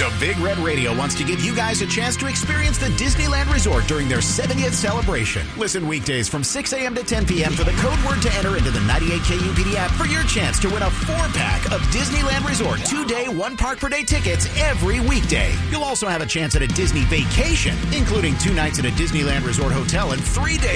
The Big Red Radio wants to give you guys a chance to experience the Disneyland Resort during their 70th celebration. Listen weekdays from 6 a.m. to 10 p.m. for the code word to enter into the 98 KUPD app for your chance to win a 4-pack of Disneyland Resort 2-day, 1-park-per-day tickets every weekday. You'll also have a chance at a Disney vacation, including 2 nights at a Disneyland Resort hotel and 3 days